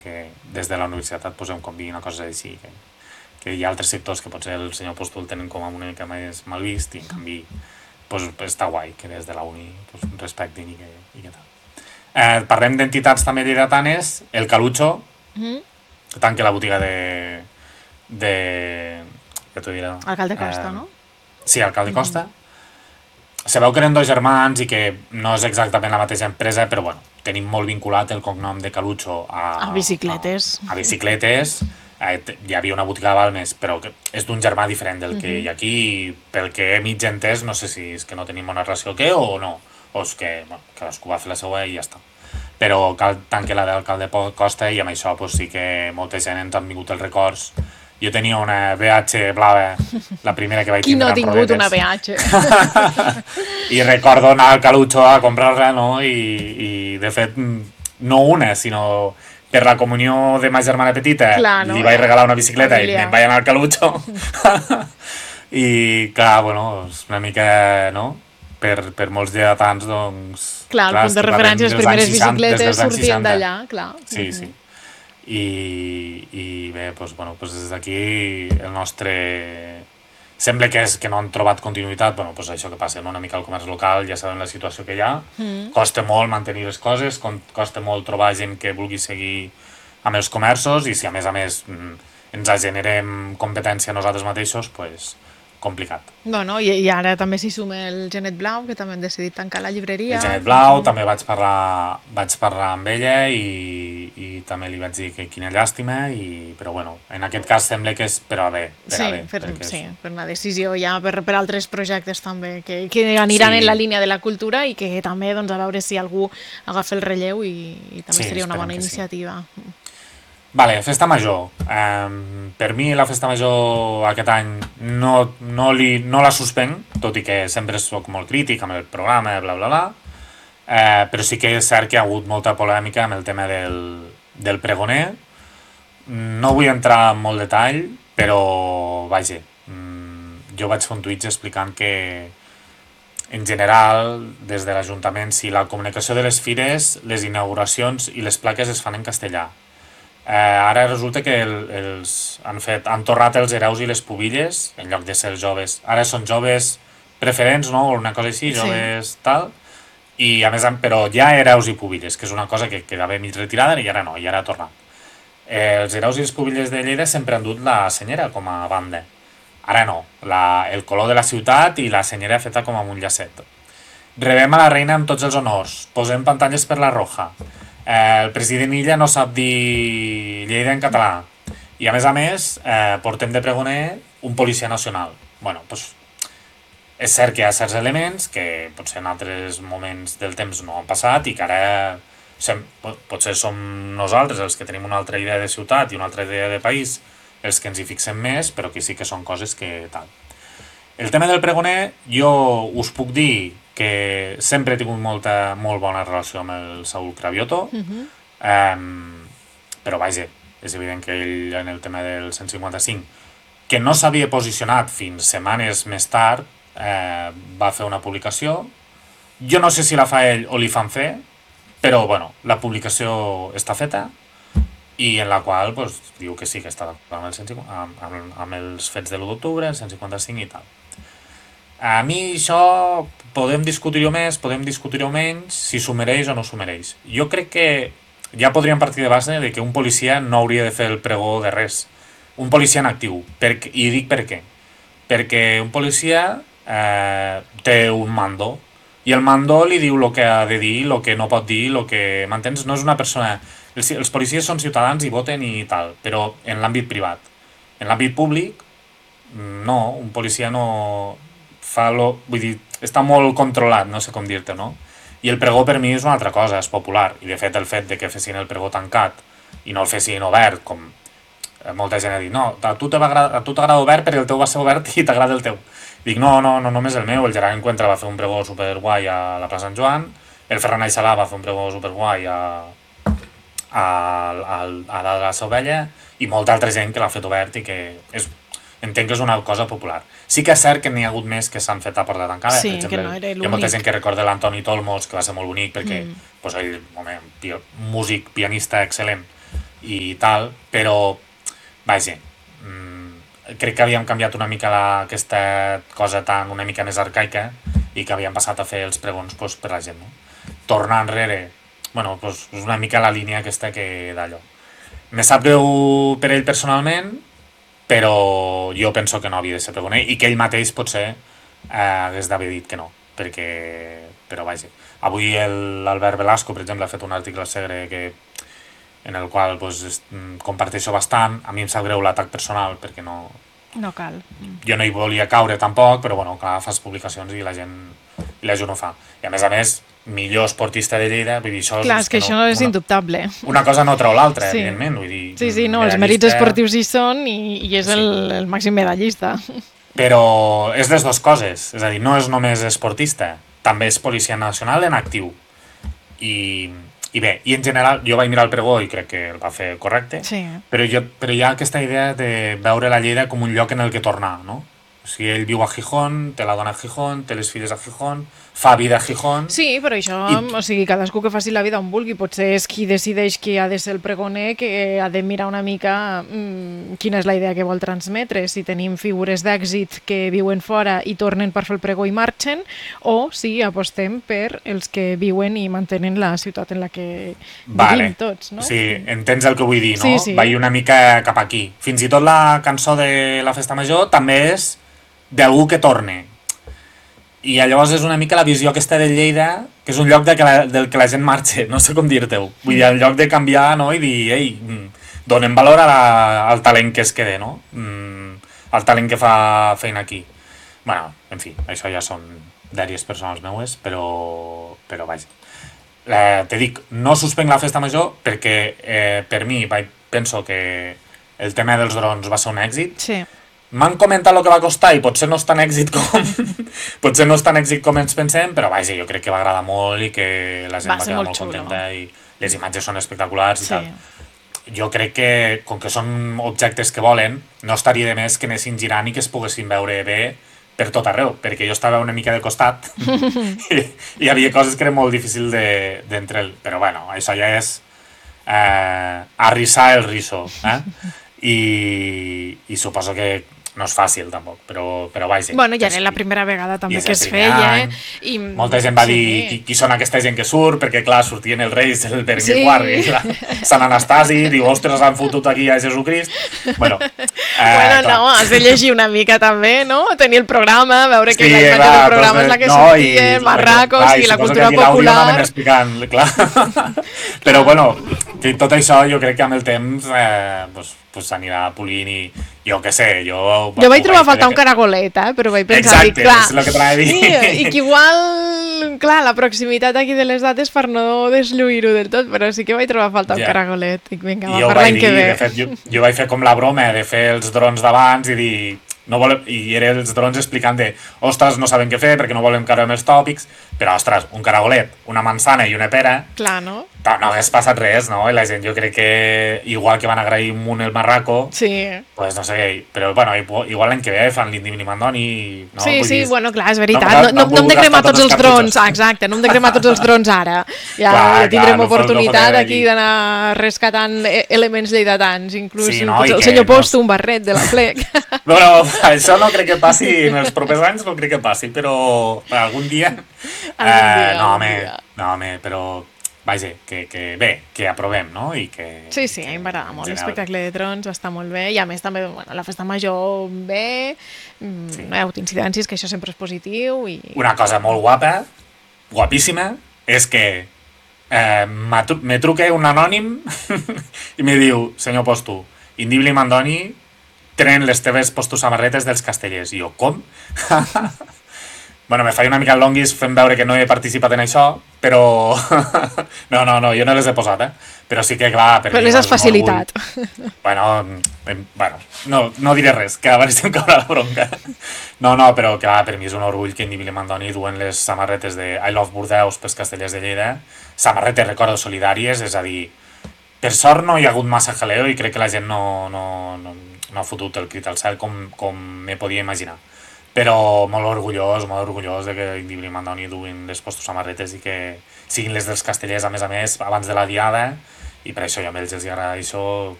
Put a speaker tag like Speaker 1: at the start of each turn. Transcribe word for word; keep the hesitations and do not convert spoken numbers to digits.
Speaker 1: que des de la universitat et posem convint o coses així, que, que hi ha altres sectors que potser el senyor Apóstol tenen com a una mica més mal vist i en canvi pues, està guai que des de la uni pues, respectin i que, i que tal. Eh, parlem d'entitats també lleidatanes, el Calucho,
Speaker 2: Mm.
Speaker 1: que tanca la botiga de... de què t'ho diré?
Speaker 2: Alcalde Costa,
Speaker 1: Eh,
Speaker 2: no?
Speaker 1: Sí, Alcalde Costa. Se veu que eren dos germans i que no és exactament la mateixa empresa, però bueno, tenim molt vinculat el cognom de Calucho a...
Speaker 2: A bicicletes.
Speaker 1: A, a bicicletes. Eh, t- hi havia una botiga de Balmes, però que és d'un germà diferent del que hi ha aquí, i pel que he mig entès, no sé si és que no tenim una relació o què, o no, o és que bueno, cadascú va fer la seva i ja està. Però cal tanque la d'Alcalde Costa i amb això pues, sí que molta gent ens han vingut els records. Jo tenia una B H blava, la primera que vaig
Speaker 2: Qui no
Speaker 1: tindre
Speaker 2: ha
Speaker 1: amb
Speaker 2: tingut
Speaker 1: rodetes.
Speaker 2: una B H?
Speaker 1: I recordo anar al Calucho a comprar-la, no? I, i de fet, no una, sinó per la comunió de ma germana petita,
Speaker 2: Clar, no?
Speaker 1: li vaig regalar una bicicleta
Speaker 2: Família.
Speaker 1: i me'n vaig anar al Calucho. I clar, bueno, és una mica, no? Per, per molts lleidatans, doncs...
Speaker 2: Clar, el punt de referència, les primeres bicicletes sortien d'allà, clar.
Speaker 1: Sí, sí. I, i bé, doncs, bueno, doncs des d'aquí el nostre... Sembla que és que no han trobat continuïtat, bueno, doncs això que passa, no? Una mica al comerç local, ja sabem la situació que hi ha,
Speaker 2: Mm.
Speaker 1: costa molt mantenir les coses, con- costa molt trobar gent que vulgui seguir amb els comerços i si a més a més mm, ens generem competència a nosaltres mateixos, doncs pues, complicat.
Speaker 2: Bueno, i, i ara també s'hi suma el Genet Blau, que també han decidit tancar la llibreria.
Speaker 1: El Genet Blau, també vaig parlar, vaig parlar amb ella i, i també li vaig dir que quina llàstima, i, però bueno, en aquest cas sembla que és per a bé. Per
Speaker 2: Sí,
Speaker 1: a bé
Speaker 2: per,
Speaker 1: perquè
Speaker 2: sí,
Speaker 1: és-
Speaker 2: per una decisió ja per, per altres projectes també, que, que aniran
Speaker 1: Sí.
Speaker 2: en la línia de la cultura i que també doncs, a veure si algú agafa el relleu i, i també
Speaker 1: Sí,
Speaker 2: seria una
Speaker 1: esperem
Speaker 2: bona
Speaker 1: que sí.
Speaker 2: iniciativa.
Speaker 1: Vale, festa major. Um, per mi la festa major aquest any no, no, li, no la suspenc, tot i que sempre soc molt crític amb el programa, bla bla bla, uh, però sí que és cert que hi ha hagut molta polèmica amb el tema del, del pregoner. No vull entrar en molt detall, però vaja, mm, jo vaig fer un tuit explicant que en general, des de l'Ajuntament, si la comunicació de les fires, les inauguracions i les plaques es fan en castellà. Eh, ara resulta que el, els, han, fet, han tornat els hereus i les pubilles, en lloc de ser els joves. Ara són joves preferents, no? O una cosa així,
Speaker 2: Sí.
Speaker 1: joves tal. I a més, però ja hereus i pubilles, que és una cosa que quedava mig retirada i ara no, i ara ha tornat. Eh, els hereus i les pubilles de Lleida sempre han dut la senyera com a banda. Ara no, la, el color de la ciutat i la senyera feta com amb un llacet. Rebem a la reina amb tots els honors, posem pantalles per la roja. Eh, el president Illa no sap dir Lleida en català. I a més a més, eh, portem de pregoner un policia nacional. Bueno, doncs, és cert que hi ha certs elements que potser en altres moments del temps no han passat i que ara sem, potser som nosaltres els que tenim una altra idea de ciutat i una altra idea de país els que ens hi fixem més, però que sí que són coses que tal. El tema del pregoner, jo us puc dir que sempre he tingut molta, molt bona relació amb el Saúl Cravioto,
Speaker 2: Uh -huh.
Speaker 1: um, però vaja, és evident que ell en el tema del cent cinquanta-cinc, que no s'havia posicionat fins setmanes més tard, eh, va fer una publicació. Jo no sé si la fa ell o li fan fer, però bueno, la publicació està feta i en la qual pues, diu que sí que està d'acord amb, el cent cinquanta, amb, amb, amb els fets de l'u d'octubre, el cent cinquanta-cinc i tal. A mi això podem discutir-ho més, podem discutir-ho menys, si s'ho mereix o no s'ho mereix. Jo crec que ja podríem partir de base de que un policia no hauria de fer el pregó de res. Un policia en actiu. Per, I dic per què. Perquè un policia eh, té un mando i el mando li diu el que ha de dir, el que no pot dir, el que... M'entens? No és una persona... Els, els policies són ciutadans i voten i tal, però en l'àmbit privat. En l'àmbit públic, no, un policia no fa lo... Vull dir, està molt controlat, no sé com dir-te, no? I el pregó per mi és una altra cosa, és popular. I de fet el fet de que fessin el pregó tancat i no el fessin obert, com molta gent ha dit, no, a tu t'agrada obert perquè el teu va ser obert i t'agrada el teu. Dic, no, no, no només el meu, el Gerard Encuentra va fer un pregó superguai a la plaça Sant Joan, el Ferran Aixalà va fer un pregó superguai a, a, a, a la de la Sauvella i molta altra gent que l'ha fet obert i que és, entenc que és una cosa popular. Sí que és cert que n'hi ha hagut més que s'han fet a porta tancada.
Speaker 2: Sí,
Speaker 1: per exemple,
Speaker 2: que no era
Speaker 1: hi ha molta
Speaker 2: l'únic.
Speaker 1: gent que recorda l'Antoni Tolmos, que va ser molt bonic perquè
Speaker 2: Mm.
Speaker 1: pues, ell, home, pi músic, pianista excel·lent, i tal, però, vaja, mm, crec que havíem canviat una mica la, aquesta cosa tan una mica més arcaica i que havíem passat a fer els pregons pues, per la gent, no? Tornar enrere, bueno, pues, és una mica la línia aquesta que d'allò. Me sap greu per ell personalment, però jo penso que no havia de ser pregoner i que ell mateix potser eh, hagués d'haver dit que no, perquè, però vaja. Avui l'Albert Velasco, per exemple, ha fet un article al Segre que, en el qual pues, es, comparteixo bastant. A mi em sap greu l'atac personal perquè no...
Speaker 2: No cal.
Speaker 1: Jo no hi volia caure tampoc, però bueno, clar, fas publicacions i la gent, i la gent ho fa. I a més a més, millor esportista de Lleida, vull dir, això...
Speaker 2: Clar, és que, que això no, és una, indubtable.
Speaker 1: Una cosa no treu l'altra,
Speaker 2: sí.
Speaker 1: evidentment, vull dir...
Speaker 2: Sí, sí, no, els mèrits esportius hi són i, i és sí. el, el màxim medallista.
Speaker 1: Però és les dues coses, és a dir, no és només esportista, també és policia nacional en actiu. I, i bé, i en general, jo vaig mirar el pregó i crec que el va fer correcte,
Speaker 2: sí.
Speaker 1: però, jo, però hi ha aquesta idea de veure la Lleida com un lloc en el que tornar, no? O sigui, ell viu a Gijón, té la dona a Gijón, té les filles a Gijón, fa vida a Gijón...
Speaker 2: Sí, però això, i... o sigui, cadascú que faci la vida on vulgui, potser és qui decideix qui ha de ser el pregoner, que ha de mirar una mica mmm, quina és la idea que vol transmetre, si tenim figures d'èxit que viuen fora i tornen per fer el pregó i marxen, o si apostem per els que viuen i mantenen la ciutat en la que
Speaker 1: vale.
Speaker 2: vivim tots, no?
Speaker 1: Sí, entens el que vull dir, no?
Speaker 2: Sí, sí.
Speaker 1: Vaig una mica cap aquí. Fins i tot la cançó de la Festa Major també és d'algú que torne. I llavors és una mica la visió aquesta de Lleida, que és un lloc de que la, del que la gent marxa, no sé com dir-te-ho. Vull dir, el lloc de canviar, no?, i dir, ei, donem valor a la, al talent que es queda, no? Al talent que fa feina aquí. Bueno, en fi, això ja són dèries personals meues, però, però vaja. Eh, te dic, no suspenc la Festa Major perquè eh, per mi vaig, penso que el tema dels drons va ser un èxit.
Speaker 2: Sí.
Speaker 1: M'han comentat el que va costar i potser no és tan èxit com potser no és tan èxit com ens pensem, però vaja, jo crec que va agradar molt i que la gent va, va quedar molt, molt contenta i les imatges són espectaculars i sí. tal. Jo crec que, com que són objectes que volen, no estaria de més que anessin girant i que es poguessin veure bé per tot arreu, perquè jo estava una mica de costat i hi havia coses que eren molt difícils d'entre'l, de, però bueno, això ja és eh, arrissar el riso, eh? I, i suposo que no és fàcil tampoc, però, però vaja.
Speaker 2: Bueno, ja era la primera vegada també que es feia.
Speaker 1: Any, i... Molta gent va sí. dir qui, qui són aquesta gent que surt, perquè clar, sortien els reis, el Berenguer sí. quart, i Sant Anastasi, diu, ostres, han fotut aquí a Jesucrist. Bueno, eh,
Speaker 2: bueno no, has de llegir una mica també, no? Tenir el programa, veure que sí, la imatge
Speaker 1: clar,
Speaker 2: del programa és la que no, sortia, i, Marracos clar, i, i la cultura popular.
Speaker 1: No explicant, clar. Però bueno, tot això jo crec que amb el temps eh, pues, pues s'anirà polint i jo què sé, jo...
Speaker 2: Jo vaig trobar a faltar un caragolet, eh? Però vaig pensar...
Speaker 1: Exacte, clar, és el que t'anava a dir.
Speaker 2: I, I que igual, clar, la proximitat aquí de les dates per no deslluir-ho del tot, però sí que vaig trobar a faltar ja. un caragolet. I vinga, va, per l'any que ve.
Speaker 1: De fet, jo, jo vaig fer com la broma de fer els drons d'abans i dir... No volem, i eren els drons explicant de ostres, no sabem què fer perquè no volem caure amb els tòpics, però ostres, un caragolet, una manzana i una pera,
Speaker 2: clar, no?
Speaker 1: No hagués passat res, no? I la gent, jo crec que igual que van agrair un munt el marraco,
Speaker 2: sí.
Speaker 1: pues no sé, però bueno, igual l'any que ve fan l'Indi Mandoni, no?
Speaker 2: Sí,
Speaker 1: Vull
Speaker 2: sí,
Speaker 1: dir,
Speaker 2: bueno, clar, és veritat, no, no, no hem de cremar tots els drons, ah, exacte, no hem de cremar tots els drons ara, ja, clar, ja tindrem clar, oportunitat no aquí d'anar rescatant elements lleidatans, inclús sí, no, el senyor no... Posto, un barret de la plec.
Speaker 1: Bueno, això no crec que passi en els propers anys, no crec que passi, però algun dia...
Speaker 2: Algun dia,
Speaker 1: eh, no, home,
Speaker 2: dia.
Speaker 1: no, home, però... Vaja, que, que bé, que aprovem, no? I que,
Speaker 2: sí, sí, a mi m'agrada molt. L'espectacle de drons està molt bé i a més també bueno, la festa major bé, sí. no hi ha hagut incidències, que això sempre és positiu. I...
Speaker 1: Una cosa molt guapa, guapíssima, és que eh, me truca un anònim i me diu, senyor Posto, Indibli Mandoni tenen les teves Posto samarretes dels castellers. I jo, com? Bueno, me faig una mica el longuis fent veure que no he participat en això, però... no, no, no, jo no les he posat, eh? Però sí que, clar... Per
Speaker 2: però les has facilitat.
Speaker 1: Bueno, em, bueno no, no diré res, que a veure si em caurà la bronca. No, no, però, clar, per mi és un orgull que Indibli Mandoni duen les samarretes de I Love Bordeus pels castellers de Lleida, samarretes, recordo, solidàries, és a dir, per sort no hi ha hagut massa jaleo i crec que la gent no, no, no, no ha fotut el crit al cel com, com me podia imaginar. Però molt orgullós, molt orgullós de que Indibli Mandoni duin les Postos samarretes i que siguin les dels castellers, a més a més, abans de la diada i per això jo a ells els agraeixo